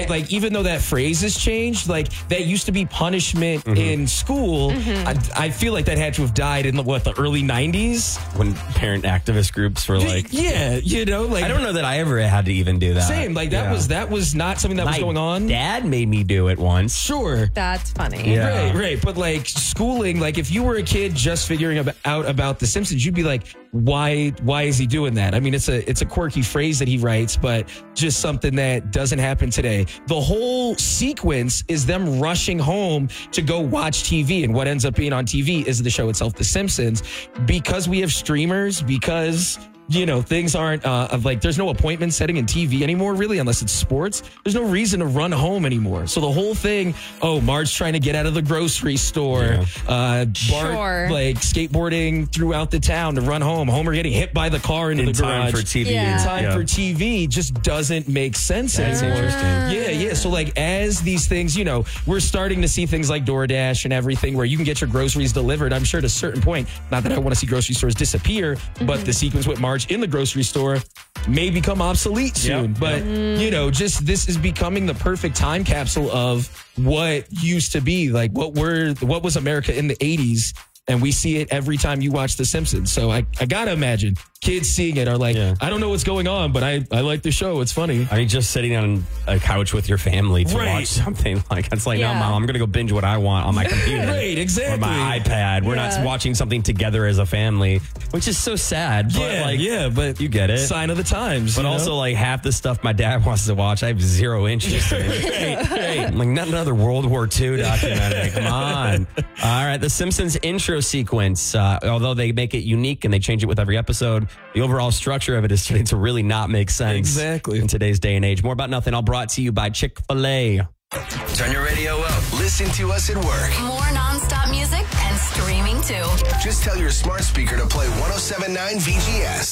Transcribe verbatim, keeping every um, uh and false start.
like, even though that phrase has changed, like, that used to be punishment mm-hmm. in school. Mm-hmm. I, I feel like that had to have died in, what, the early nineties? When parent activist groups were like... Yeah, you know, like... I don't know that I ever had to even do that. Same, like, that yeah. was that was not something that My was going on. Dad made me do it once. Sure. That's funny. Yeah. Right, right. But, like, schooling, like, if you were a kid just figuring ab- out about The Simpsons, you'd be like, why why is he doing that? I mean, it's a it's a quirky phrase that he writes, but just something that doesn't happen today. The whole sequence is them rushing home to go watch T V, and what ends up being on T V is the show itself, The Simpsons. Because we have streamers, because... you know, things aren't uh, of like, there's no appointment setting in T V anymore, really, unless it's sports. There's no reason to run home anymore. So the whole thing, oh, Marge trying to get out of the grocery store, yeah. uh, Bart sure. like skateboarding throughout the town to run home, Homer getting hit by the car into in the time garage. for T V. Yeah. In time yeah. for T V just doesn't make sense That's anymore. interesting. Yeah, yeah. So like, as these things, you know, we're starting to see things like DoorDash and everything where you can get your groceries delivered. I'm sure at a certain point, not that I want to see grocery stores disappear, mm-hmm. but the sequence with Marge in the grocery store may become obsolete soon. Yep. But, mm. you know, just this is becoming the perfect time capsule of what used to be, like what were, what was America in the eighties. And we see it every time you watch The Simpsons. So I, I got to imagine kids seeing it are like, yeah. I don't know what's going on, but I, I like the show. It's funny. I mean, just sitting on a couch with your family to right. watch something. Like, it's like, yeah. no, Mom, I'm going to go binge what I want on my computer. Right, exactly. Or my iPad. We're yeah. not watching something together as a family, which is so sad. But yeah, like, yeah, but you get it. Sign of the times. But you know? also, like, half the stuff my dad wants to watch, I have zero interest in. right, right. I'm like, not another World War Two documentary. Come on. All right, The Simpsons intro sequence. Uh, although they make it unique and they change it with every episode, the overall structure of it is starting to really not make sense. Exactly. In today's day and age. More About Nothing, all brought to you by Chick-fil-A. Turn your radio up. Listen to us at work. More nonstop music and streaming too. Just tell your smart speaker to play one oh seven point nine V G S.